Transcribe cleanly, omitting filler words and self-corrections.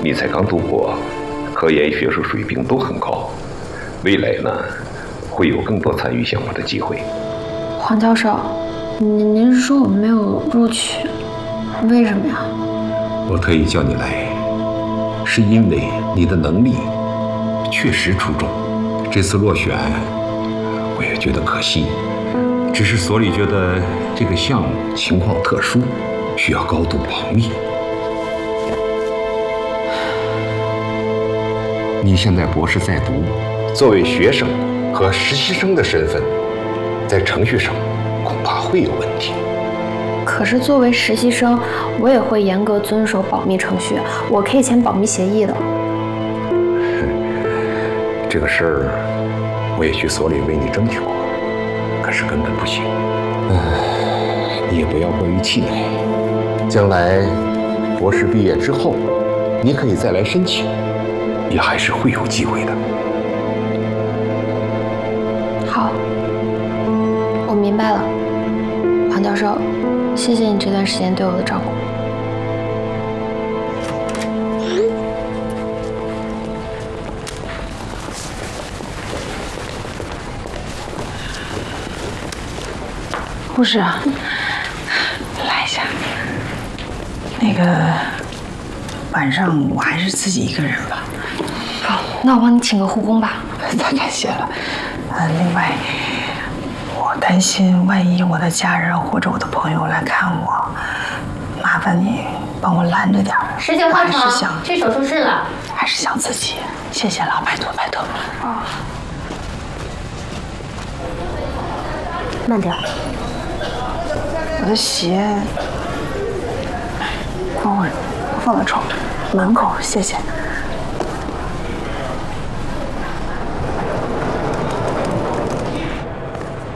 你才刚读博，科研学术水平都很高，未来呢，会有更多参与项目的机会。 黄教授，您是说我没有录取，为什么呀？ 我特意叫你来，是因为你的能力确实出众。这次落选，我也觉得可惜，只是所里觉得这个项目情况特殊，需要高度保密。你现在博士在读，作为学生和实习生的身份，在程序上恐怕会有问题。 可是作为实习生，我也会严格遵守保密程序，我可以签保密协议的。 这个事儿，我也去所里为你争取过，可是根本不行。你也不要过于气馁，将来博士毕业之后，你可以再来申请，也还是会有机会的。 好，我明白了，黄教授，谢谢你这段时间对我的照顾。 护士啊，来一下。那个晚上我还是自己一个人吧。 好，那我帮你请个护工吧。 太感谢了。另外，我担心万一我的家人或者我的朋友来看我，麻烦你帮我拦着点儿。 10点换场，去手术室了。 还是想自己，谢谢了，拜托拜托。 哦， 慢点。 我的鞋，帮我放在窗门口，谢谢。